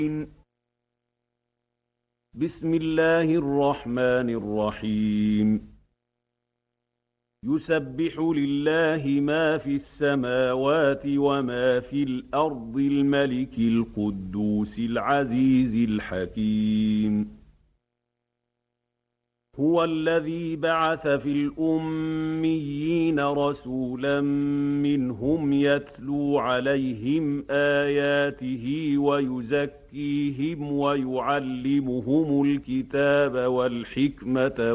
بسم الله الرحمن الرحيم يسبح لله ما في السماوات وما في الأرض الملك القدوس العزيز الحكيم هو الذي بعث في الأميين رسولا منهم يتلو عليهم آياته ويزكيهم ويعلمهم الكتاب والحكمة